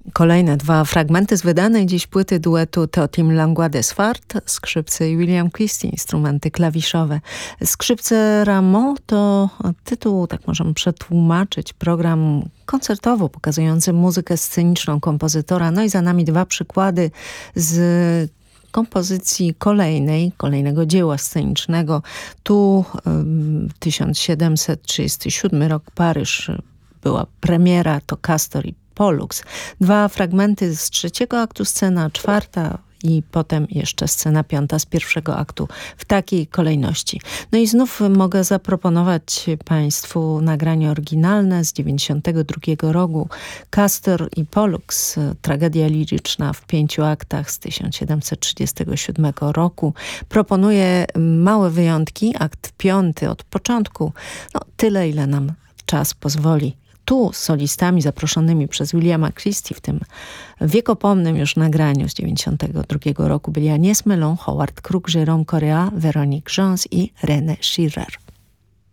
Kolejne dwa fragmenty z wydanej dziś płyty duetu to Tim Langlois Desfart, skrzypce i William Christie, instrumenty klawiszowe. Skrzypce Rameau to tytuł, tak możemy przetłumaczyć, program koncertowo pokazujący muzykę sceniczną kompozytora. No i za nami dwa przykłady z kompozycji kolejnego dzieła scenicznego. Tu 1737 rok, Paryż, była premiera, to Castor i Pollux. Dwa fragmenty z trzeciego aktu, scena czwarta i potem jeszcze scena piąta z pierwszego aktu w takiej kolejności. No i znów mogę zaproponować Państwu nagranie oryginalne z 92 roku. Castor i Pollux, tragedia liryczna w 5 aktach z 1737 roku. Proponuję małe wyjątki, akt 5 od początku, no tyle ile nam czas pozwoli. Tu solistami zaproszonymi przez Williama Christie w tym wiekopomnym już nagraniu z 92 roku byli Agnès Mellon, Howard Crook, Jérôme Correa, Véronique Gens i René Schirer.